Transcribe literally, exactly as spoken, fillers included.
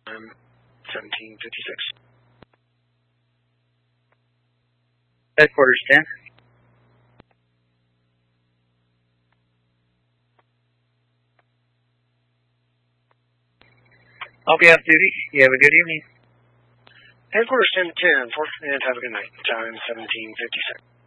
time seventeen fifty-six. Headquarters ten. I'll be off duty. You have a good evening. Headquarters ten ten, and have a good night. Time seventeen fifty-six.